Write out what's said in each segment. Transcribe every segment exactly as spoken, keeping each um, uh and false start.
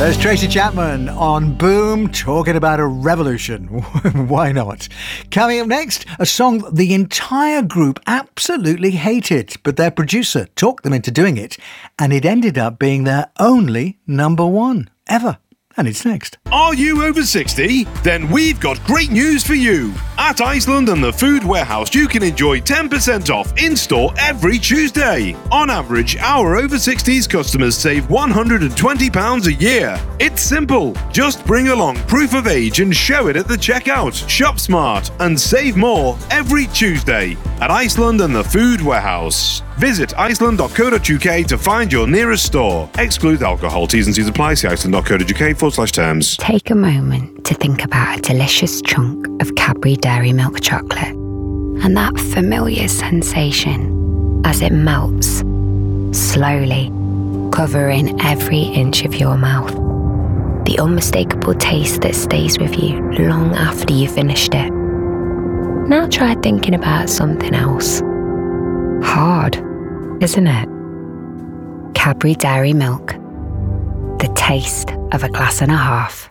There's Tracy Chapman on Boom, talking about a revolution. Why not? Coming up next, a song the entire group absolutely hated, but their producer talked them into doing it, and it ended up being their only number one ever. And it's next. Are you over sixty? Then we've got great news for you. At Iceland and the Food Warehouse, you can enjoy ten percent off in-store every Tuesday. On average, our over sixties customers save one hundred twenty pounds a year. It's simple. Just bring along proof of age and show it at the checkout. Shop smart and save more every Tuesday at Iceland and the Food Warehouse. Visit iceland dot co dot uk to find your nearest store. Exclude alcohol. T's and C's apply. See iceland dot co dot uk forward slash terms. Take a moment to think about a delicious chunk of Cadbury Dairy Milk chocolate and that familiar sensation as it melts, slowly, covering every inch of your mouth. The unmistakable taste that stays with you long after you've finished it. Now try thinking about something else. Hard, isn't it? Cadbury Dairy Milk. The taste of a glass and a half.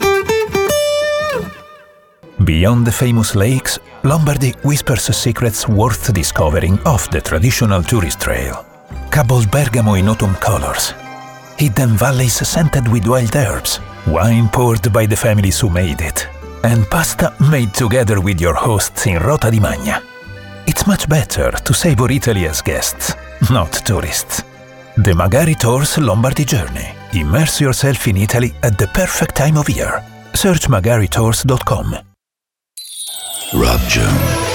Beyond the famous lakes, Lombardy whispers secrets worth discovering off the traditional tourist trail. Cabos Bergamo in autumn colors, hidden valleys scented with wild herbs, wine poured by the families who made it, and pasta made together with your hosts in Rota di Magna. It's much better to savor Italy as guests, not tourists. The Magari Tours Lombardy Journey. Immerse yourself in Italy at the perfect time of year. Search magari tours dot com. Rob Jones.